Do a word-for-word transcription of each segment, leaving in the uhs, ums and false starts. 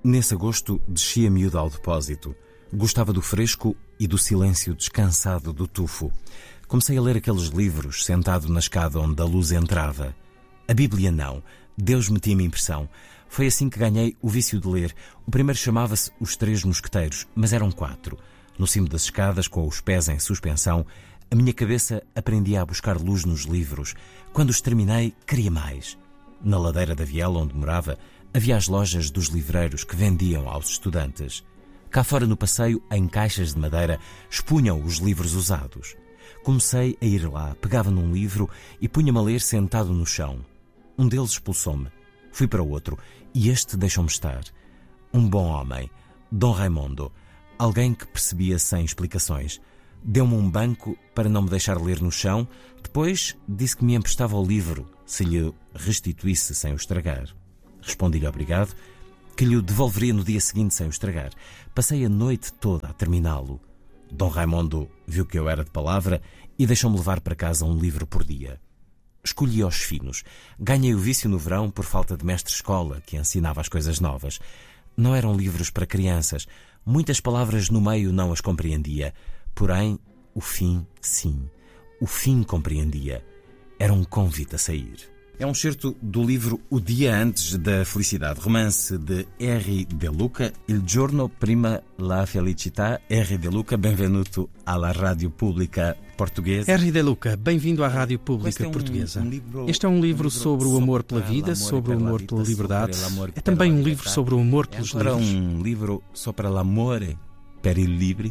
Nesse agosto, descia miúdo ao depósito. Gostava do fresco e do silêncio descansado do tufo. Comecei a ler aqueles livros, sentado na escada onde a luz entrava. A Bíblia não. Deus metia-me impressão. Foi assim que ganhei o vício de ler. O primeiro chamava-se Os Três Mosqueteiros, mas eram quatro. No cimo das escadas, com os pés em suspensão, a minha cabeça aprendia a buscar luz nos livros. Quando os terminei, queria mais. Na ladeira da viela onde morava, havia as lojas dos livreiros que vendiam aos estudantes. Cá fora no passeio, em caixas de madeira, expunham os livros usados. Comecei a ir lá, pegava num livro e punha-me a ler sentado no chão. Um deles expulsou-me. Fui para o outro e este deixou-me estar. Um bom homem, Dom Raimundo, alguém que percebia sem explicações. Deu-me um banco para não me deixar ler no chão. Depois disse que me emprestava o livro se lhe restituísse sem o estragar. Respondi-lhe obrigado, que lhe o devolveria no dia seguinte sem o estragar. Passei a noite toda a terminá-lo. Dom Raimundo viu que eu era de palavra e deixou-me levar para casa um livro por dia. Escolhi aos finos. Ganhei o vício no verão por falta de mestre-escola que ensinava as coisas novas. Não eram livros para crianças. Muitas palavras no meio não as compreendia. Porém, o fim, sim. O fim compreendia. Era um convite a sair. É um excerto do livro O Dia Antes da Felicidade, romance de Henri De Luca, Il giorno prima la felicità. Henri De Luca, benvenuto alla Rádio Pública Portuguesa. Henri De Luca, bem-vindo à Rádio Pública Portuguesa. Este é um livro sobre o amor pela vida, sobre o amor pela liberdade. É também um livro sobre o amor pelos livros. É um livro sobre l'amore per il libri?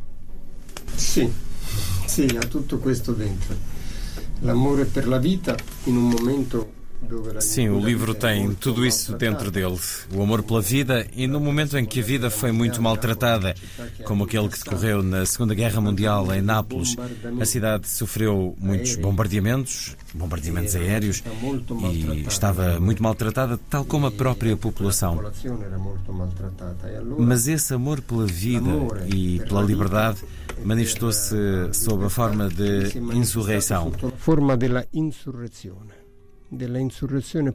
Sì, sì, ha tutto questo dentro. L'amore per la vita in un momento. Sim, o livro tem tudo isso dentro dele. O amor pela vida e no momento em que a vida foi muito maltratada, como aquele que decorreu na Segunda Guerra Mundial em Nápoles. A cidade sofreu muitos bombardeamentos, bombardeamentos aéreos, e estava muito maltratada, tal como a própria população. Mas esse amor pela vida e pela liberdade manifestou-se sob a forma de insurreição. Forma della insurrezione. Da insurreição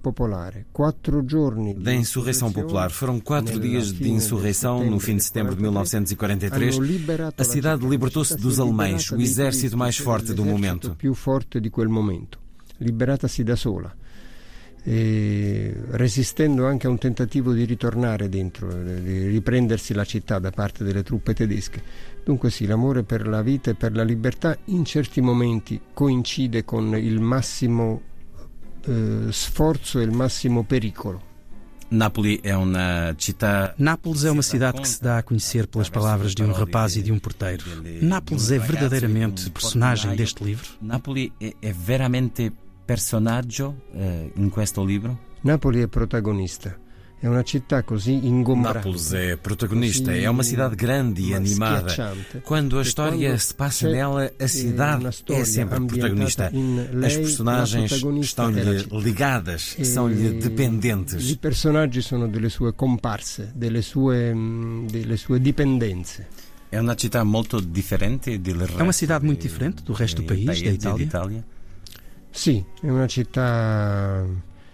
popular. Foram quatro dias de insurreição no fim de setembro de mil novecentos e quarenta e três. A cidade libertou-se dos alemães, o exército mais forte do momento. più forte di quel momento, liberatasi da sola, e resistendo anche a un tentativo di ritornare dentro, di riprendersi la città da parte delle truppe tedesche. Dunque sì, l'amore per la vita e per la libertà in certi momenti coincide con il massimo Uh, sforzo e il massimo pericolo. Nápoles é uma città. Nápoles é uma cidade que se dá a conhecer pelas palavras de um rapaz e de um porteiro. Nápoles é verdadeiramente personagem deste livro? Nápoles é, é veramente personaggio uh, in questo libro? Nápoles é protagonista. É uma città così ingombrata. Nápoles é protagonista, é uma cidade grande e animada. Quando a história se passa nela, a cidade é sempre protagonista. As personagens estão-lhe ligadas, são-lhe dependentes. Os personagens são delle sue comparse, delle sue, delle sue dipendenze. É uma cidade muito diferente do resto. É uma cidade muito diferente do resto do país, da Itália. Itália? Sim, é uma città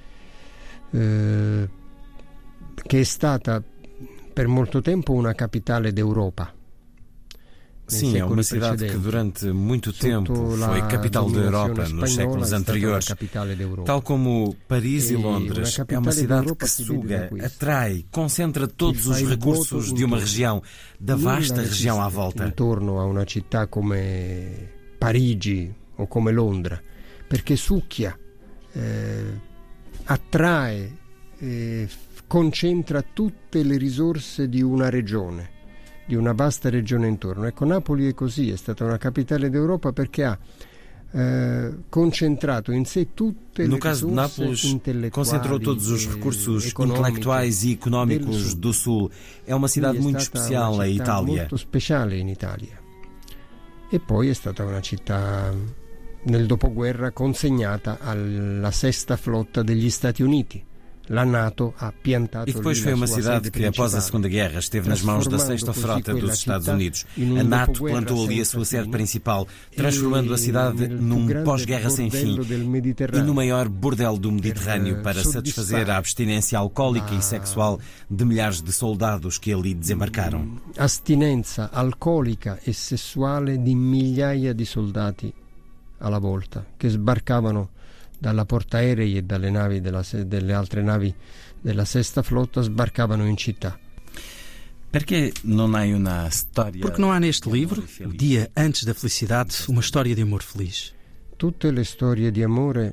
uh, che è stata per molto tempo una capitale d'Europa. Sim, é uma cidade que durante muito tempo foi capital da Europa nos séculos anteriores. Tal como Paris e Londres, é uma cidade que suga, atrai, concentra todos os recursos de uma região, da vasta região à volta. Intorno a una città come Parigi o come Londra, perché succhia, eh, attrae, eh, concentra tutte le risorse di una regione, di una vasta regione intorno. Ecco, Napoli è così, è stata una capitale d'Europa perché ha eh, concentrato in sé tutte le no caso de Nápoles, concentrou todos os recursos intelectuais e económicos do Sul. É uma cidade muito especial, a Itália. Molto speciale in Italia. E poi è stata una città nel dopoguerra consegnata alla sesta flotta degli Stati Uniti. E depois foi uma cidade que, após a Segunda Guerra, esteve nas mãos da Sexta Frota dos Estados Unidos. A NATO plantou ali a sua sede principal, transformando a cidade num pós-guerra sem fim e no maior bordel do Mediterrâneo para satisfazer a abstinência alcoólica e sexual de milhares de soldados que ali desembarcaram. Astinenza alcoolica e sessuale di migliaia di soldati alla volta che sbarcavano dalla portaerei e dalle navi della, delle altre navi della Sesta Flotta sbarcavano in città. Perché non hai una storia? Porque não há neste livro, O Dia Antes da Felicidade, uma história de amor feliz. Tutte le storie di amore,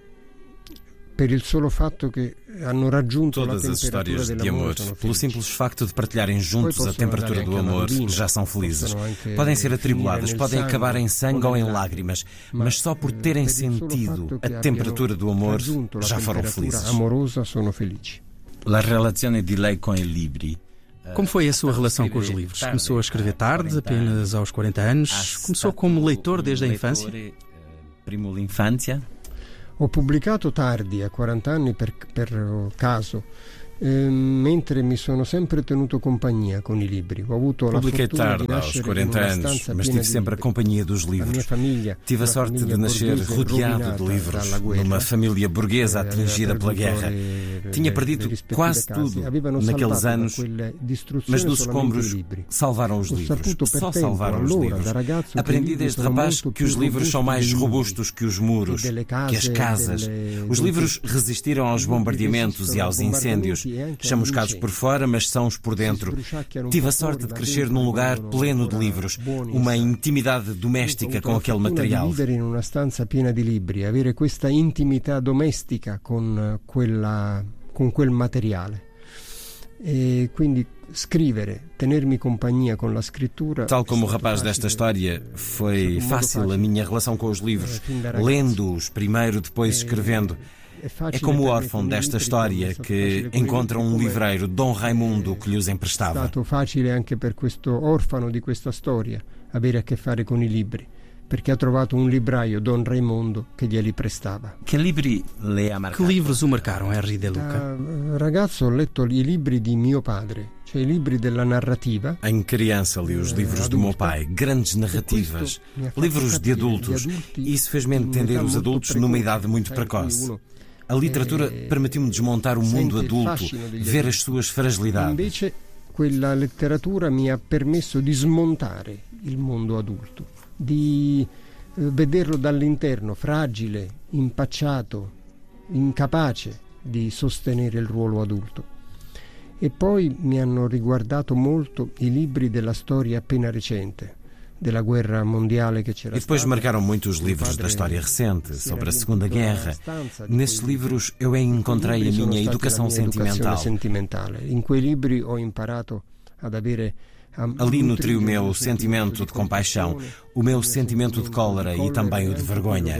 per il solo fatto che hanno raggiunto Todas la as temperatura histórias de amor, pelo simples facto de partilharem juntos a temperatura do amor, já são felizes. Podem ser atribuladas, podem acabar em sangue ou em lágrimas, mas só por terem sentido a temperatura do amor, já foram felizes. Amorosa sono felici. La relazione di lei con i libri. Como foi a sua relação com os livros? Começou a escrever tarde, apenas aos quarenta anos? Começou como leitor desde a infância? Primo l'infanzia. Ho pubblicato tardi, a quaranta anni, per, per caso, eh, mentre mi sono sempre tenuto compagnia con i libri. Ho avuto Publiquei la fortuna tarde, di aos nascere quarenta in una anos, stanza mas piena tive di sempre a libri. companhia dos La mia livros. famiglia, Tive a sorte de nascer rodeado de livros, numa família burguesa atingida pela guerra. Tinha perdido quase tudo naqueles anos, mas dos escombros salvaram os livros. Só salvaram os livros. Aprendi desde rapaz que os livros são mais robustos que os muros, que as casas. Os livros resistiram aos bombardeamentos e aos incêndios. Chamuscados por fora, mas sãos por dentro. Tive a sorte de crescer num lugar pleno de livros, uma intimidade doméstica com aquele material. Vivere in una stanza piena di libri, avere questa intimità domestica con quella con quel materiale. E quindi scrivere, tenermi compagnia con la scrittura. Tal como o rapaz desta história, foi fácil a minha relação com os livros, lendo-os primeiro, depois escrevendo. É como o órfão desta história que encontra um livreiro, Dom Raimundo, que lhes emprestava. È stato facile anche per questo orfano di questa storia avere a che fare con i libri, perché ha trovato un libraio, Don Raimondo, che glieli prestava. Que libri le ha marcato? Que livros o marcaram, Henri De Luca? Da ragazzo ho letto i libri di mio padre, cioè i libri della narrativa. Em criança li os livros do meu pai, grandes narrativas, livros de adultos. E isso fez-me entender os adultos numa idade muito precoce. A literatura permitiu-me desmontar o mundo adulto, ver as suas fragilidades. Invece quella letteratura mi ha permesso di smontare il mondo adulto, di vederlo dall'interno, fragile, impacciato, incapace di sostenere il ruolo adulto. E poi mi hanno riguardato molto i libri della storia appena recente, della guerra mondiale che c'era. E depois marcaram muito os livros da história recente, sobre a Segunda Guerra. Nesses livros eu encontrei a minha educação sentimental. In quei libri ho imparato ad avere. Ali nutriu o meu sentimento de compaixão, o meu sentimento de cólera e também o de vergonha.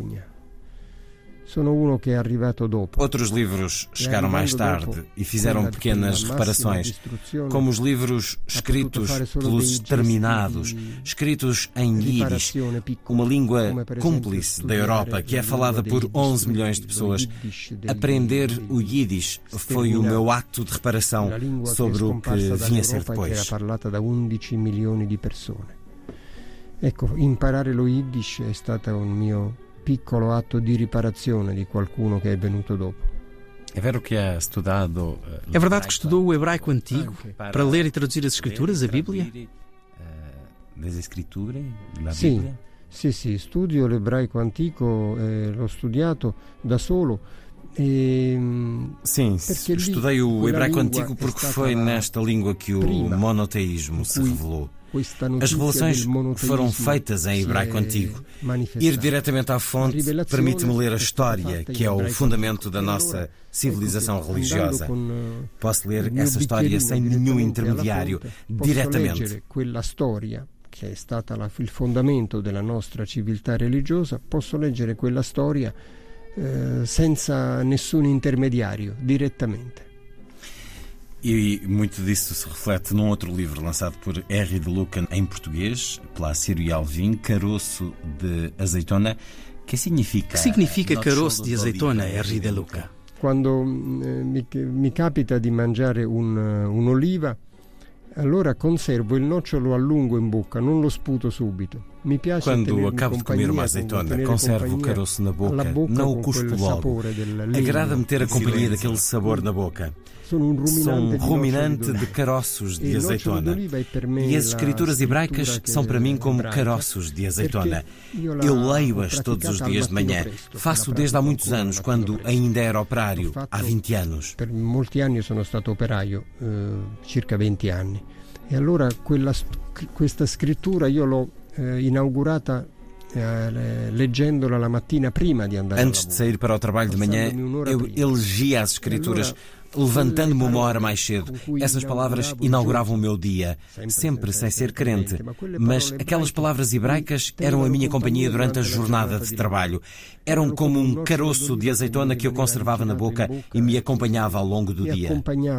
Sono uno che è arrivato dopo. Outros livros chegaram mais tarde e fizeram pequenas reparações, como os livros escritos pelos exterminados, escritos em Yiddish, uma língua cúmplice da Europa que é falada por onze milhões de pessoas. Aprender o Yiddish foi o meu ato de reparação sobre o que vinha a ser depois. Era parlata da undici milioni di persone. Ecco, imparare lo Yiddish è stato un mio piccolo atto di riparazione di qualcuno che è venuto dopo. É verdade que ha estudado. É verdade que estudou o hebraico antigo para ler e traduzir as escrituras, a Bíblia? As escrituras, la Sì, Bíblia? sì, sì, studio l'ebraico antico, eh, l'ho studiato da solo. E, Sim, estudei o hebraico antigo porque foi nesta língua que o monoteísmo se revelou. As revelações foram feitas em hebraico antigo. Ir diretamente à fonte permite-me ler a história, que é o fundamento da nossa civilização religiosa. Posso ler essa história sem nenhum intermediário, diretamente. Quella storia che è stata la, il fondamento della nostra civiltà religiosa, posso leggere quella storia eh, senza nessun intermediario, direttamente. E muito disso se reflete num outro livro lançado por Henri De Luca em português, pela Ciro Alvim, Caroço de Azeitona. Que significa, que significa caroço de azeitona, Henri De Luca? quando eh, mi, mi capita di mangiare un, un'oliva, allora conservo il nocciolo a lungo in bocca, non lo sputo subito. Mi piace Quando acabo de comer uma azeitona, conservo o caroço na boca, não o cuspo logo. Agrada-me ter a companhia daquele sabor na boca. Sou um ruminante de caroços de azeitona. E as escrituras hebraicas são para mim como caroços de azeitona. Eu leio-as todos os dias de manhã. Faço desde há muitos anos, quando ainda era operário, há vinte anos. Per molti anni sono stato operaio, circa venti anni. E allora quella, questa scrittura io l'ho eh, inaugurata eh, leggendola la mattina prima di andare Antes de sair para o trabalho de manhã, eu elegia as escrituras levantando-me uma hora mais cedo. Essas palavras inauguravam o meu dia, sempre sem ser crente. Mas aquelas palavras hebraicas eram a minha companhia durante a jornada de trabalho. Eram como um caroço de azeitona que eu conservava na boca e me acompanhava ao longo do dia.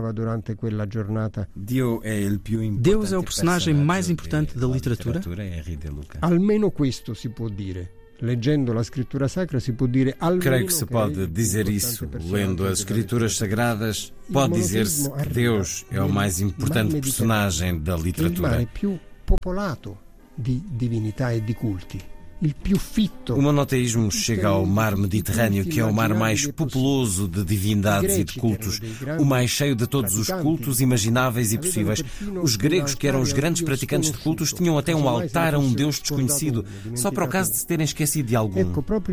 Deus é o personagem mais importante da literatura? Almeno questo si può dire. Leggendo la scrittura sacra si può dire almeno. Creio que se pode dizer isso. Lendo as escrituras sagradas, pode dizer-se que Deus é o mais importante personagem da literatura. Il mare più popolato di divinità e di culti. O monoteísmo chega ao mar Mediterrâneo, que é o mar mais populoso de divindades e de cultos, o mais cheio de todos os cultos imagináveis e possíveis. Os gregos, que eram os grandes praticantes de cultos, tinham até um altar a um Deus desconhecido, só para o caso de se terem esquecido de algum.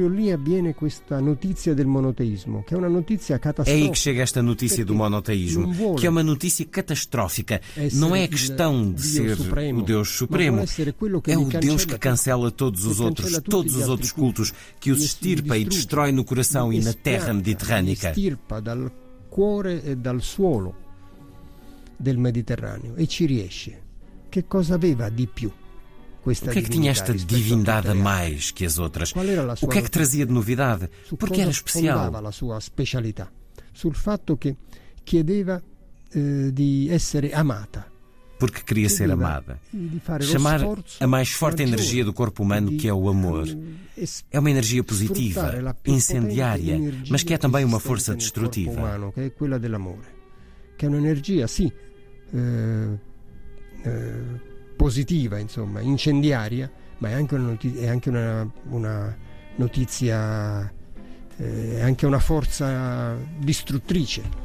É aí que chega esta notícia do monoteísmo, que é uma notícia catastrófica. Não é a questão de ser o Deus Supremo, é o Deus que cancela todos os outros. Todos os outros cultos, que os estirpa e destrói no coração e na terra mediterrânica. Estirpa dal cuore e dal suolo del Mediterraneo e ci riesce. Che cosa aveva di più? O que é que tinha esta divindade a mais que as outras? O que é que trazia de novidade? Porque era especial. La sua specialità sul fatto che chiedeva eh, di essere amata. Porque queria ser amada. Chamar a mais forte energia do corpo humano, que é o amor. É uma energia positiva, incendiária, mas que é também uma força destrutiva. Que é quella dell'amore. Que é uma energia, sim, eh, eh, positiva, insomma, incendiaria, ma è anche una notizia, è anche una, una notizia, eh, è anche una forza distruttrice.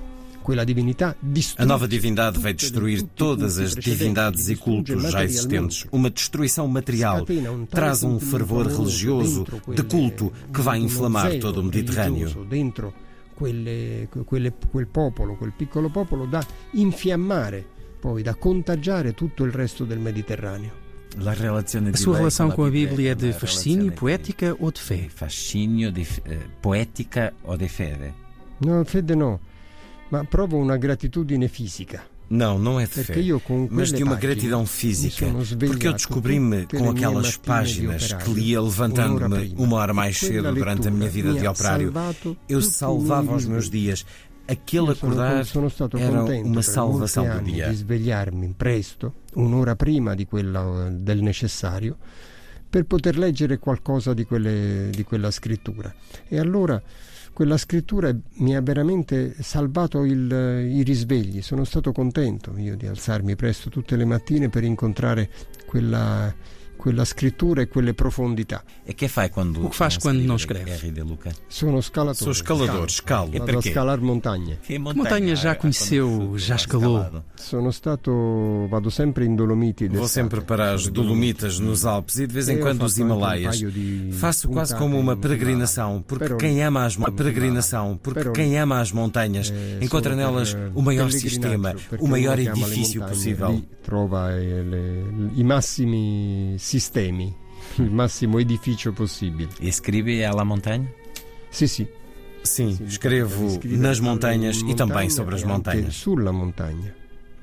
A nova divindade vai destruir todas as divindades e cultos já existentes. Uma destruição material traz um fervor religioso, de culto, que vai inflamar todo o Mediterrâneo. Dentro quelle, quelle, quel popolo, quel piccolo popolo, da infiammare, poi da contagiare tutto il resto del Mediterraneo. A sua relação com a Bíblia é de fascínio, poética ou de fé? Fascínio, de, poética ou de fé? No, fede no. Ma provo una gratitudine fisica. Não, não é de fé, mas de uma gratidão física, porque eu descobri-me com aquelas páginas que lia levantando-me uma hora mais cedo durante a minha vida de operário. Eu salvava os meus dias. Aquele acordar era uma salvação do dia. Di svegliarmi presto, un'ora prima di quella del necessario, per poter leggere qualcosa di quelle, di quella scrittura. E allora quella scrittura mi ha veramente salvato il, i risvegli. Sono stato contento io di alzarmi presto tutte le mattine per incontrare quella, quella scrittura e quelle profondità. E che fai quando o que faz quando não escreve? Sono scalatore. Sou escalador, escalo. E vado a scalar montagne. Que montanha já conheceu, já escalou? Sono stato, vado sempre in Dolomiti. Vou sempre para as Dolomitas nos Alpes e de vez em quando os Himalaias. Faço quase como uma peregrinação, porque quem ama as peregrinação, porque quem ama as montanhas encontra nelas o maior sistema, o maior edifício possível. Trova i massimi sistemi, il massimo edifício possível. E escreve alla montanha? Sì, sì. Sim, escrevo nas montanhas e também sobre as montanhas. Sulla montagna.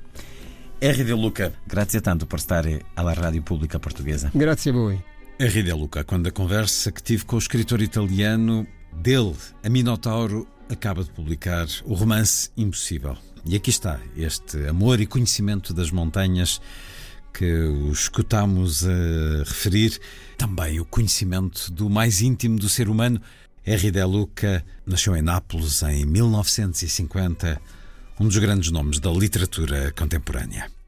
R. De Luca, grazie tanto por estar alla Rádio Pública Portuguesa. Grazie a voi. R. De Luca, quando a conversa que tive com o escritor italiano, dele, a Minotauro, acaba de publicar o romance Impossível. E aqui está este amor e conhecimento das montanhas que o escutamos a referir, também o conhecimento do mais íntimo do ser humano, Henri De Luca nasceu em Nápoles em mil novecentos e cinquenta, um dos grandes nomes da literatura contemporânea.